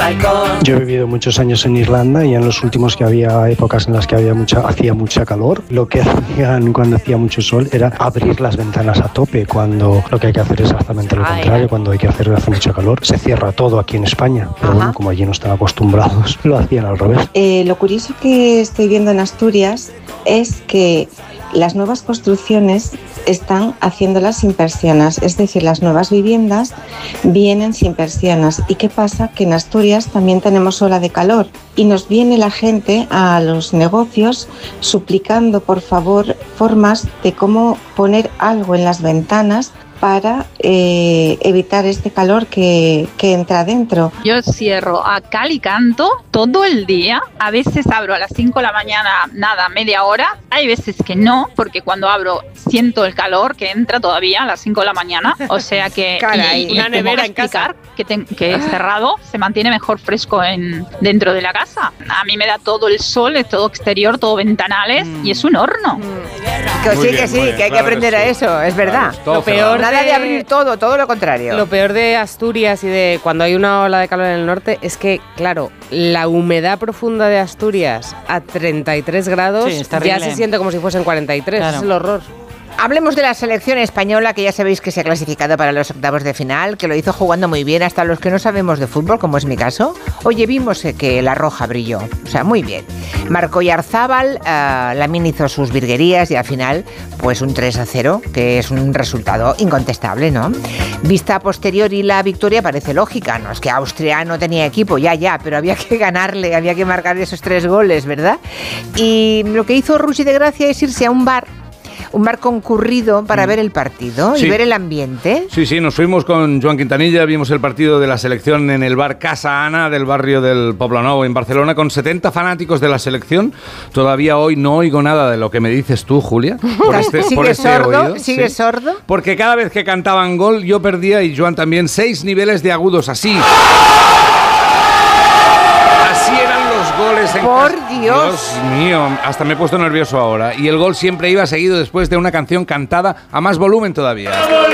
balcón. Yo he vivido muchos años en Irlanda y en los últimos que había épocas en las que hacía mucha calor, lo que hacían cuando hacía mucho sol era abrir las ventanas a tope, cuando lo que hay que hacer es exactamente lo contrario, cuando hace mucho calor, se cierra todo aquí en España, pero bueno, como allí no están acostumbrados, lo hacían al revés. Lo curioso que estoy viendo en Asturias es que las nuevas construcciones están haciéndolas sin persianas, es decir, las nuevas viviendas vienen sin persianas. ¿Y qué pasa? Que en Asturias también tenemos ola de calor y nos viene la gente a los negocios suplicando, por favor, formas de cómo poner algo en las ventanas para evitar este calor que entra dentro. Yo cierro a cal y canto todo el día. A veces abro a las 5 de la mañana, nada, media hora. Hay veces que no, porque cuando abro siento el calor que entra todavía a las 5 de la mañana. O sea que Caray, una nevera en casa. Que es cerrado se mantiene mejor fresco dentro de la casa. A mí me da todo el sol, es todo exterior, todo ventanales y es un horno. Que sí, que hay que aprender a eso, es verdad. Lo peor nada de abrir todo lo contrario. Lo peor de Asturias y de cuando hay una ola de calor en el norte es que, claro, la humedad profunda de Asturias a 33 grados ya se siente como si fuesen 43. Claro. Es el horror. Hablemos de la selección española, que ya sabéis que se ha clasificado para los octavos de final, que lo hizo jugando muy bien, hasta los que no sabemos de fútbol, como es mi caso. Oye, vimos que la roja brilló, o sea, muy bien. Marco Yarzábal, Lamine hizo sus virguerías y al final, pues un 3-0, que es un resultado incontestable, ¿no? Vista a posteriori la victoria parece lógica, no es que Austria no tenía equipo, ya, pero había que ganarle, había que marcar esos 3 goles, ¿verdad? Y lo que hizo Rusi de Gracia es irse a un bar concurrido para ver el partido y ver el ambiente. Sí, nos fuimos con Joan Quintanilla, vimos el partido de la selección en el bar Casa Ana del barrio del Poblenou en Barcelona con 70 fanáticos de la selección. Todavía hoy no oigo nada de lo que me dices tú, Julia. ¿Sigues sordo? Porque cada vez que cantaban gol yo perdía y Joan también 6 niveles de agudos así. Goles en ¡por Dios! Dios Mío, hasta me he puesto nervioso ahora. Y el gol siempre iba seguido después de una canción cantada a más volumen todavía.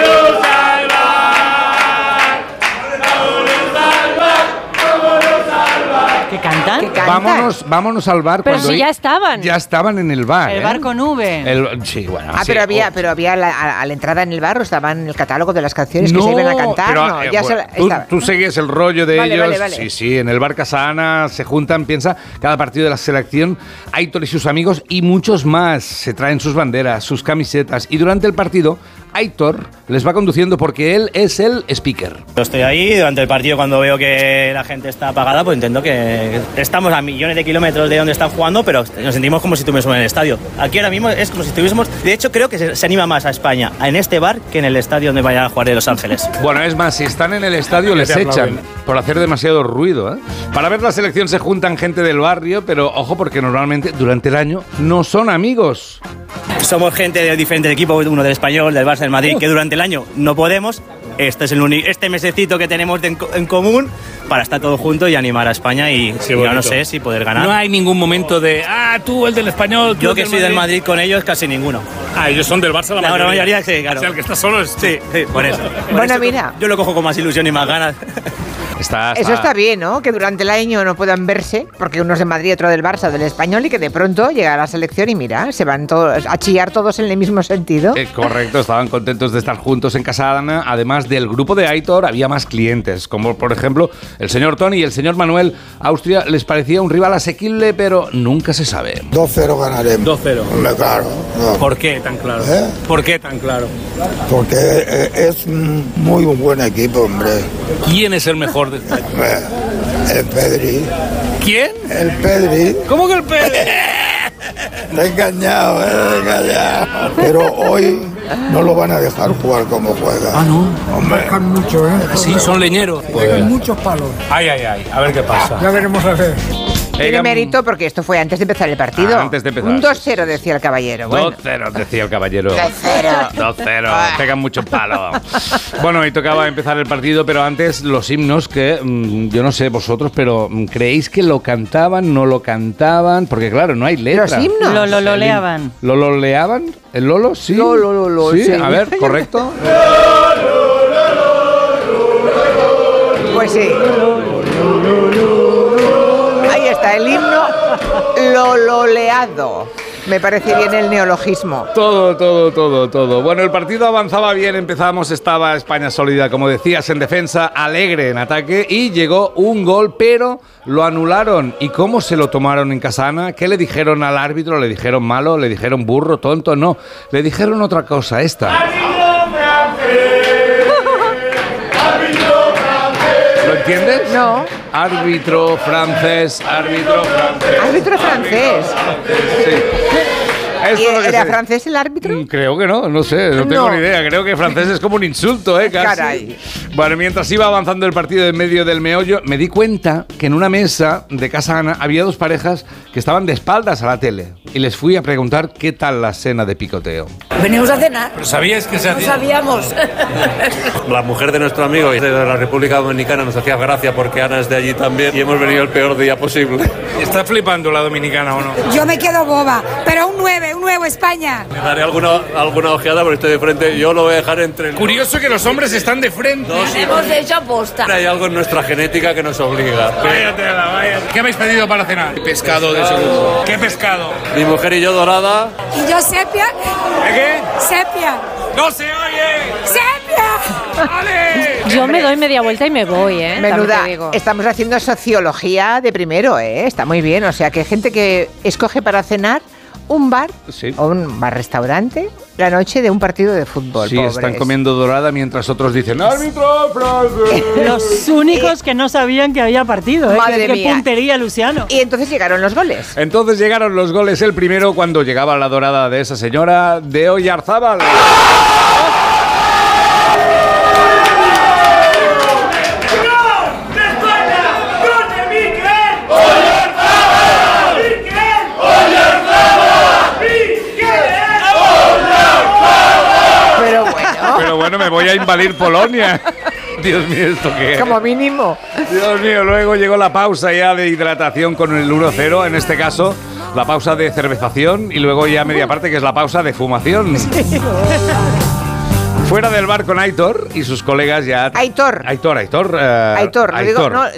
¿Qué cantan? Vámonos al bar. Pero si ya estaban. Ya estaban en el bar. El bar con V. Sí, bueno. Sí, pero había a la entrada en el bar, o estaban en el catálogo de las canciones que se iban a cantar. Pero, tú seguías el rollo de ellos. Vale. Sí, en el bar Casana se juntan, piensa, cada partido de la selección, Aitor y sus amigos y muchos más. Se traen sus banderas, sus camisetas y durante el partido Aitor les va conduciendo porque él es el speaker. Yo estoy ahí durante el partido cuando veo que la gente está apagada, pues intento que estamos a millones de kilómetros de donde están jugando, pero nos sentimos como si estuviésemos en el estadio. Aquí ahora mismo es como si estuviésemos... De hecho, creo que se anima más a España en este bar que en el estadio donde vayan a jugar de Los Ángeles. Bueno, es más, si están en el estadio les echan por hacer demasiado ruido, ¿eh? Para ver la selección se juntan gente del barrio, pero ojo porque normalmente durante el año no son amigos. Somos gente de diferentes equipos, uno del Español, del Barça, del Madrid, que durante el año no podemos. Este es este mesecito que tenemos en común para estar todos juntos y animar a España y yo no sé si poder ganar. No hay ningún momento de, tú el del Español, yo que soy del Madrid con ellos, casi ninguno. Ellos son del Barça la mayoría, sí, claro. O sea, el que está solo es... Sí, por eso. Mira. Yo lo cojo con más ilusión y más ganas. Eso está bien, ¿no? Que durante el año no puedan verse, porque uno es de Madrid, otro del Barça, del Español, y que de pronto llega a la selección y mira, se van todos a chillar todos en el mismo sentido. Correcto, estaban contentos de estar juntos en Casa Ana. Además del grupo de Aitor, había más clientes, como por ejemplo el señor Tony y el señor Manuel. Austria les parecía un rival asequible, pero nunca se sabe. 2-0 ganaremos. 2-0. Hombre, claro. No. ¿Por qué tan claro? ¿Por qué tan claro? Porque es muy un buen equipo, hombre. ¿Quién es el mejor? El Pedri. ¿Quién? El Pedri. ¿Cómo que el Pedri? Te he engañado. Pero hoy no lo van a dejar jugar como juega. ¿No? Hombre. Marcan mucho, Sí, son leñeros. Pegan muchos palos. Ay. A ver qué pasa. Ya veremos a ver. Tiene mérito porque esto fue antes de empezar el partido. Antes de empezar. Un 2-0 decía el caballero. 2-0 decía el caballero. 2-0. 2-0. Pegan mucho palo. Bueno, y tocaba empezar el partido, pero antes los himnos que, yo no sé vosotros, pero ¿creéis que lo cantaban, no lo cantaban? Porque claro, no hay letra. ¿Los himnos? Lo loleaban. ¿Lo loleaban? ¿El Lolo? Sí. Lo. Sí, a ver, correcto. Pues sí. lololeado. Me parece bien el neologismo. Todo. Bueno, el partido avanzaba bien, estaba España sólida, como decías, en defensa, alegre en ataque, y llegó un gol, pero lo anularon. ¿Y cómo se lo tomaron en Casana? ¿Qué le dijeron al árbitro? ¿Le dijeron malo? ¿Le dijeron burro, tonto? No, le dijeron otra cosa, esta. ¿Lo entiendes? No. Árbitro francés. ¿Árbitro francés? Sí. ¿Era francés el árbitro? Creo que no sé, no tengo ni idea. Creo que francés es como un insulto, casi. Caray. Bueno, mientras iba avanzando el partido en medio del meollo, me di cuenta que en una mesa de casa Ana había dos parejas que estaban de espaldas a la tele. Y les fui a preguntar qué tal la cena de picoteo. Venimos a cenar. ¿Pero sabíais que se hacía? No sabíamos. La mujer de nuestro amigo de la República Dominicana nos hacía gracia porque Ana es de allí también y hemos venido el peor día posible. ¿Está flipando la dominicana o no? Yo me quedo boba, pero un 9 España. Me daré alguna ojeada porque estoy de frente. Yo lo voy a dejar entre... Curioso que los hombres están de frente. Hemos hecho aposta. Hay algo en nuestra genética que nos obliga. Váyate. ¿Qué habéis pedido para cenar? Pescado de seguro. ¿Qué pescado? Mi mujer y yo dorada. ¿Y yo sepia? ¿De qué? Sepia. ¡No se oye! ¡Sepia! ¡Vale! Yo me doy media vuelta y me voy, ¿eh? Menuda, estamos haciendo sociología de primero, ¿eh? Está muy bien. O sea, que hay gente que escoge para cenar un bar o un bar-restaurante la noche de un partido de fútbol. Sí, pobres. están comiendo dorada mientras otros dicen ¡árbitro francés! Los únicos que no sabían que había partido, ¿eh? Madre Qué mía. puntería, Luciano. Y entonces llegaron los goles. Entonces llegaron los goles, el primero cuando llegaba la dorada de esa señora de Oyarzábal. Pero bueno, me voy a invadir Polonia. Dios mío, ¿esto qué es? Como mínimo. Dios mío, luego llegó la pausa ya de hidratación con el 1-0, en este caso la pausa de cervezación, y luego ya media parte que es la pausa de fumación. Fuera del bar con Aitor y sus colegas ya... Aitor. Aitor. Lo digo, no,